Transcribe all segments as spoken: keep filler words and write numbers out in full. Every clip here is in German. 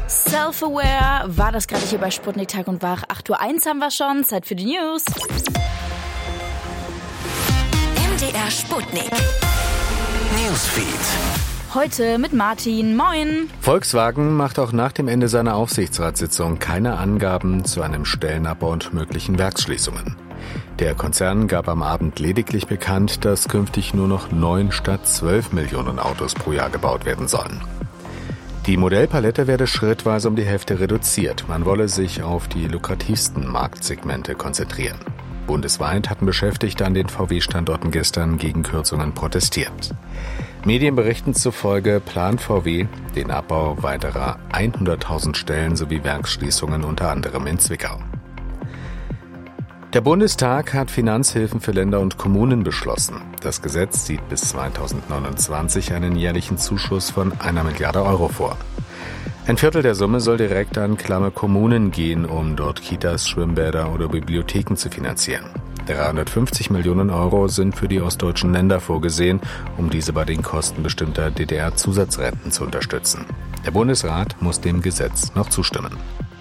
Self-Aware war das gerade hier bei Sputnik Tag und Wach. acht Uhr eins haben wir schon, Zeit für die News. M D R Sputnik Newsfeed. Heute mit Martin. Moin. Volkswagen macht auch nach dem Ende seiner Aufsichtsratssitzung keine Angaben zu einem Stellenabbau und möglichen Werksschließungen. Der Konzern gab am Abend lediglich bekannt, dass künftig nur noch neun statt zwölf Millionen Autos pro Jahr gebaut werden sollen. Die Modellpalette werde schrittweise um die Hälfte reduziert. Man wolle sich auf die lukrativsten Marktsegmente konzentrieren. Bundesweit hatten Beschäftigte an den V W-Standorten gestern gegen Kürzungen protestiert. Medienberichten zufolge plant V W den Abbau weiterer hunderttausend Stellen sowie Werksschließungen unter anderem in Zwickau. Der Bundestag hat Finanzhilfen für Länder und Kommunen beschlossen. Das Gesetz sieht bis zweitausendneunundzwanzig einen jährlichen Zuschuss von einer Milliarde Euro vor. Ein Viertel der Summe soll direkt an klamme Kommunen gehen, um dort Kitas, Schwimmbäder oder Bibliotheken zu finanzieren. dreihundertfünfzig Millionen Euro sind für die ostdeutschen Länder vorgesehen, um diese bei den Kosten bestimmter D D R-Zusatzrenten zu unterstützen. Der Bundesrat muss dem Gesetz noch zustimmen.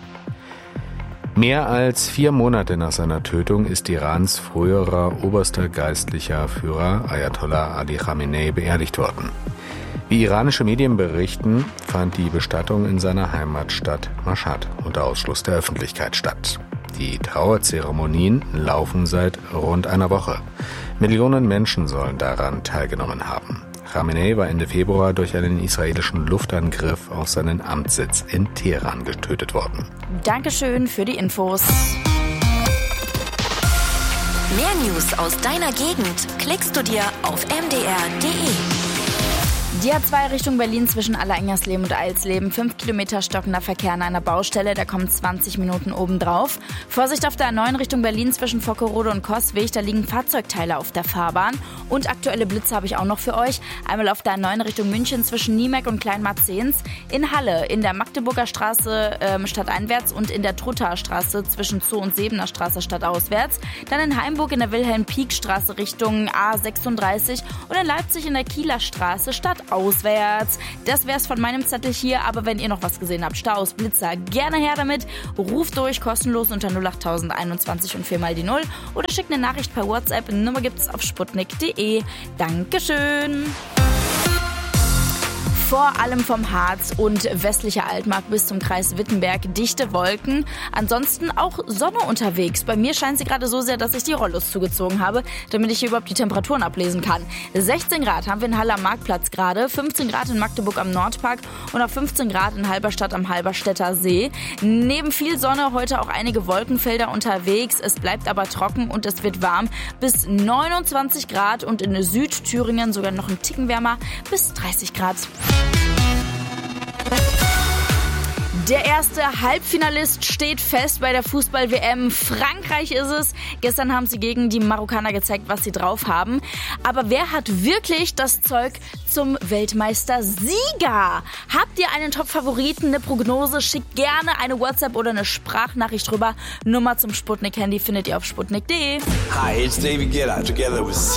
Mehr als vier Monate nach seiner Tötung ist Irans früherer oberster geistlicher Führer Ayatollah Ali Khamenei beerdigt worden. Wie iranische Medien berichten, fand die Bestattung in seiner Heimatstadt Mashhad unter Ausschluss der Öffentlichkeit statt. Die Trauerzeremonien laufen seit rund einer Woche. Millionen Menschen sollen daran teilgenommen haben. Khamenei war Ende Februar durch einen israelischen Luftangriff auf seinen Amtssitz in Teheran getötet worden. Dankeschön für die Infos. Mehr News aus deiner Gegend klickst du dir auf m d r punkt d e. Die A zwei Richtung Berlin zwischen Allerengersleben und Eilsleben. fünf Kilometer stockender Verkehr an einer Baustelle, da kommen zwanzig Minuten obendrauf. Vorsicht auf der A neun Richtung Berlin zwischen Vockerode und Coswig, da liegen Fahrzeugteile auf der Fahrbahn. Und aktuelle Blitze habe ich auch noch für euch. Einmal auf der A neun Richtung München zwischen Niemek und Kleinmarzens. In Halle, in der Magdeburger Straße ähm, stadteinwärts und in der Truttaer Straße zwischen Zoo und Sebener Straße stadtauswärts. Dann in Heimburg in der Wilhelm-Pieck-Straße Richtung A sechsunddreißig und in Leipzig in der Kieler Straße stadtauswärts. Auswärts. Das wär's von meinem Zettel hier, aber wenn ihr noch was gesehen habt, Staus, Blitzer, gerne her damit. Ruft durch, kostenlos unter null acht tausend einundzwanzig und vier mal die null oder schickt eine Nachricht per WhatsApp. Nummer gibt's auf sputnik punkt de. Dankeschön. Vor allem vom Harz und westlicher Altmark bis zum Kreis Wittenberg dichte Wolken. Ansonsten auch Sonne unterwegs. Bei mir scheint sie gerade so sehr, dass ich die Rollos zugezogen habe, damit ich hier überhaupt die Temperaturen ablesen kann. sechzehn Grad haben wir in Halle am Marktplatz gerade, fünfzehn Grad in Magdeburg am Nordpark und auch fünfzehn Grad in Halberstadt am Halberstädter See. Neben viel Sonne heute auch einige Wolkenfelder unterwegs. Es bleibt aber trocken und es wird warm bis neunundzwanzig Grad und in Südthüringen sogar noch ein Ticken wärmer bis dreißig Grad. Der erste Halbfinalist steht fest bei der Fußball-W M. Frankreich ist es. Gestern haben sie gegen die Marokkaner gezeigt, was sie drauf haben. Aber wer hat wirklich das Zeug zum Weltmeister-Sieger? Habt ihr einen Top-Favoriten, eine Prognose? Schickt gerne eine WhatsApp oder eine Sprachnachricht rüber. Nummer zum Sputnik-Handy findet ihr auf sputnik punkt de. Hi, it's David Guetta together with